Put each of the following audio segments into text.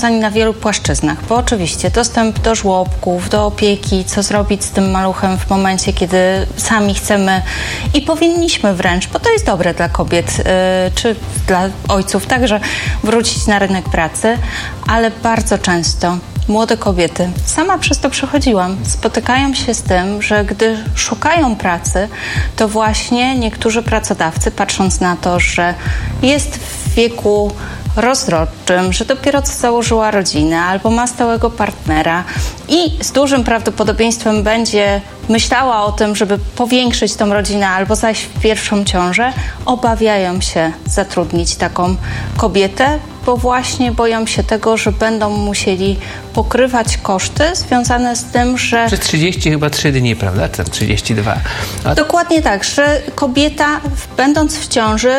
zobowiązani na wielu płaszczyznach, bo oczywiście dostęp do żłobków, do opieki, co zrobić z tym maluchem w momencie, kiedy sami chcemy i powinniśmy wręcz, bo to jest dobre dla kobiet, czy dla ojców także, wrócić na rynek pracy, ale bardzo często młode kobiety, sama przez to przechodziłam, spotykają się z tym, że gdy szukają pracy, to właśnie niektórzy pracodawcy, patrząc na to, że jest w wieku rozrodczym, że dopiero co założyła rodzinę albo ma stałego partnera i z dużym prawdopodobieństwem będzie myślała o tym, żeby powiększyć tą rodzinę albo zajść w pierwszą ciążę, obawiają się zatrudnić taką kobietę, bo właśnie boją się tego, że będą musieli pokrywać koszty związane z tym, że... Przez 33 dni, prawda? 32. Dokładnie tak, że kobieta, będąc w ciąży,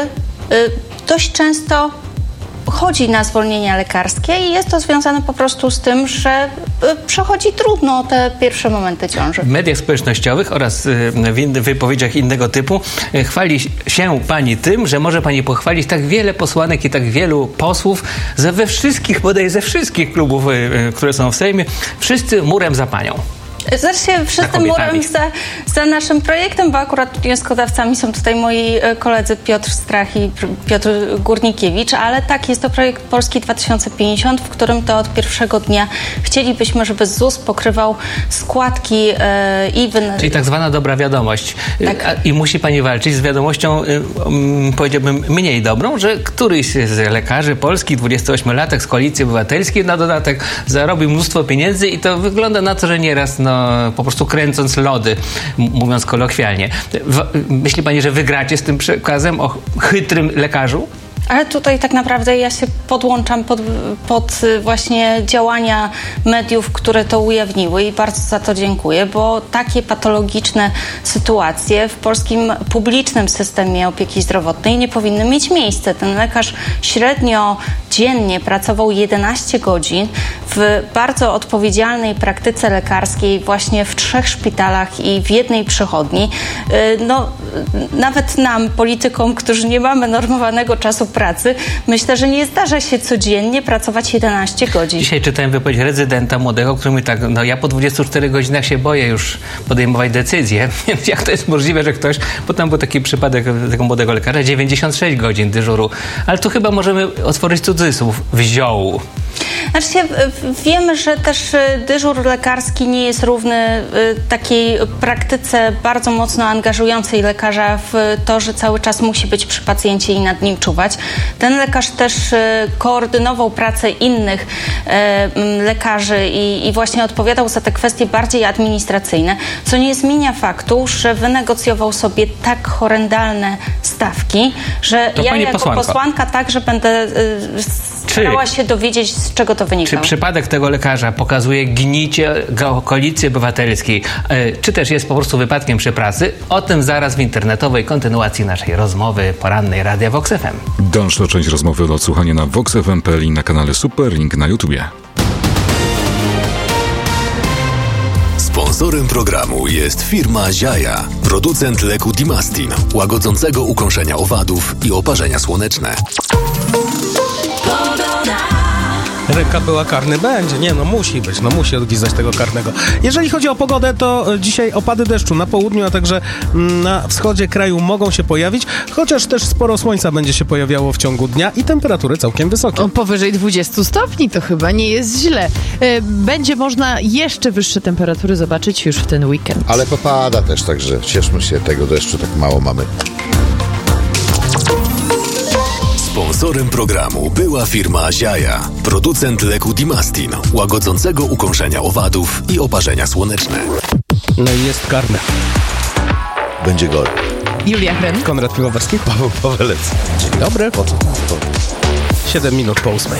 dość często chodzi na zwolnienia lekarskie i jest to związane po prostu z tym, że przechodzi trudno te pierwsze momenty ciąży. W mediach społecznościowych oraz w innych wypowiedziach innego typu chwali się pani tym, że może pani pochwalić tak wiele posłanek i tak wielu posłów bodaj ze wszystkich klubów, które są w Sejmie, wszyscy murem za panią. Znaczy wszyscy murem za naszym projektem, bo akurat wnioskodawcami są tutaj moi koledzy Piotr Strach i Piotr Górnikiewicz, ale tak, jest to projekt Polski 2050, w którym to od pierwszego dnia chcielibyśmy, żeby ZUS pokrywał składki i... Czyli tak zwana dobra wiadomość. Tak. I musi pani walczyć z wiadomością, powiedziałbym, mniej dobrą, że któryś z lekarzy polskich, 28-latek z Koalicji Obywatelskiej na dodatek zarobił mnóstwo pieniędzy i to wygląda na to, że nieraz po prostu kręcąc lody, mówiąc kolokwialnie. Myśli pani, że wygracie z tym przekazem o chytrym lekarzu? Ale tutaj tak naprawdę ja się podłączam pod właśnie działania mediów, które to ujawniły i bardzo za to dziękuję, bo takie patologiczne sytuacje w polskim publicznym systemie opieki zdrowotnej nie powinny mieć miejsca. Ten lekarz średnio dziennie pracował 11 godzin w bardzo odpowiedzialnej praktyce lekarskiej właśnie w 3 szpitalach i w 1 przychodni. Nawet nam, politykom, którzy nie mamy normowanego czasu pracy, myślę, że nie zdarza się codziennie pracować 11 godzin. Dzisiaj czytałem wypowiedź rezydenta młodego, który mówi tak, ja po 24 godzinach się boję już podejmować decyzje, więc jak to jest możliwe, że ktoś, bo tam był taki przypadek tego młodego lekarza, 96 godzin dyżuru, ale tu chyba możemy otworzyć cudzysłów, wziął. Znaczy, wiemy, że też dyżur lekarski nie jest równy takiej praktyce bardzo mocno angażującej lekarza w to, że cały czas musi być przy pacjencie i nad nim czuwać. Ten lekarz też koordynował pracę innych lekarzy i właśnie odpowiadał za te kwestie bardziej administracyjne, co nie zmienia faktu, że wynegocjował sobie tak horrendalne stawki, że ja jako posłanka także będę starała się dowiedzieć, z czego to wynika. Czy przypadek tego lekarza pokazuje gnicie Koalicji Obywatelskiej, czy też jest po prostu wypadkiem przy pracy? O tym zaraz w internetowej kontynuacji naszej rozmowy porannej Radia Vox FM. Dalsza część rozmowy do odsłuchania na voxfm.pl i na kanale Superlink na YouTubie. Sponsorem programu jest firma Ziaja, producent leku Dimastin, łagodzącego ukąszenia owadów i oparzenia słoneczne. Ręka była, karny będzie. Nie, musi być, musi odgwizdać tego karnego. Jeżeli chodzi o pogodę, to dzisiaj opady deszczu na południu, a także na wschodzie kraju mogą się pojawić, chociaż też sporo słońca będzie się pojawiało w ciągu dnia i temperatury całkiem wysokie. Powyżej 20 stopni to chyba nie jest źle. Będzie można jeszcze wyższe temperatury zobaczyć już w ten weekend. Ale popada też, także cieszmy się, tego deszczu tak mało mamy. Sponsorem programu była firma Ziaja, producent leku Dimastin, łagodzącego ukąszenia owadów i oparzenia słoneczne. No i jest karne. Będzie gol. Julia Hren, Konrad Piwowarski, Paweł Pawelec. Dzień dobry. Po co? 7 minut po 8.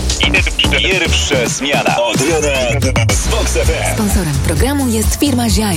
Pierwsza zmiana od rana z Vox FM. Sponsorem programu jest firma Ziaja.